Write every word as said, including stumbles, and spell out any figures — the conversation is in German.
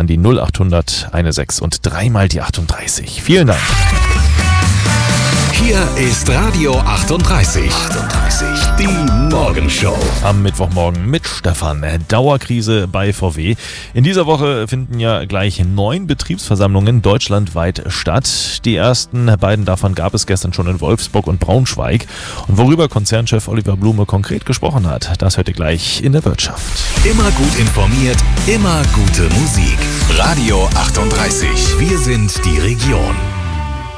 die null achthundert sechzehn und dreimal die achtunddreißig. Vielen Dank. Hier ist Radio achtunddreißig. achtunddreißig, die Morgenshow. Am Mittwochmorgen mit Stefan. Dauerkrise bei V W. In dieser Woche finden ja gleich neun Betriebsversammlungen deutschlandweit statt. Die ersten beiden davon gab es gestern schon in Wolfsburg und Braunschweig. Und worüber Konzernchef Oliver Blume konkret gesprochen hat, das hört ihr gleich in der Wirtschaft. Immer gut informiert, immer gute Musik. Radio achtunddreißig. Wir sind die Region.